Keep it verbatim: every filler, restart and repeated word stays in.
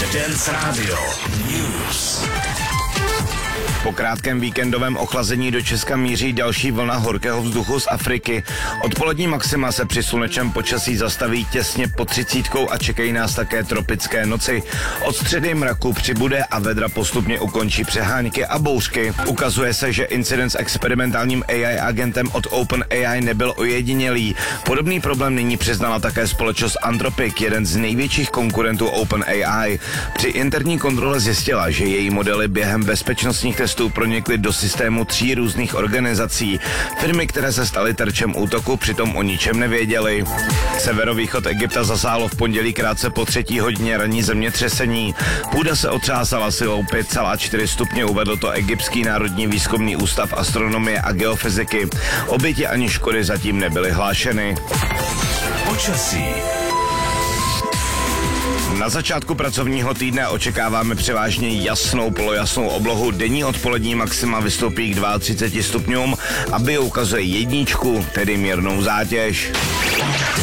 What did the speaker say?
Dance Radio News. Po krátkém víkendovém ochlazení do Česka míří další vlna horkého vzduchu z Afriky. Odpolední maxima se při slunečném počasí zastaví těsně pod třicítkou a čekají nás také tropické noci. Od středy mraku přibude a vedra postupně ukončí přehánky a bouřky. Ukazuje se, že incident s experimentálním A I agentem od OpenAI nebyl ojedinělý. Podobný problém nyní přiznala také společnost Anthropic, jeden z největších konkurentů OpenAI. Při interní kontrole zjistila, že její modely během bezpečnostních testů pronikly do systému tří různých organizací. Firmy, které se staly terčem útoku, přitom o ničem nevěděly. Severovýchod Egypta zasáhlo v pondělí krátce po třetí hodině ranní zemětřesení. Půda se otřásala silou pět celá čtyři stupně, uvedl to Egyptský národní výzkumný ústav astronomie a geofyziky. Oběti ani škody zatím nebyly hlášeny. Počasí. Na začátku pracovního týdne očekáváme převážně jasnou polojasnou oblohu. Denní odpolední maxima vystoupí k třiceti dvou stupňům a bio ukazuje jedničku, tedy mírnou zátěž.